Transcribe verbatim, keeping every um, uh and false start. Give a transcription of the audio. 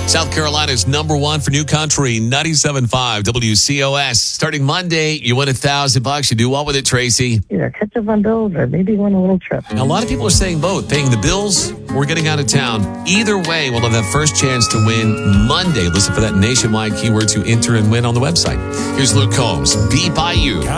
South Carolina's number one for new country, ninety-seven point five W C O S. Starting Monday, you win a thousand bucks. You do what with it, Tracy? Either catch up on bills or maybe win a little trip. Now, a lot of people are saying both, paying the bills or getting out of town. Either way, we'll have that first chance to win Monday. Listen for that nationwide keyword to enter and win on the website. Here's Luke Combs. Beat by You.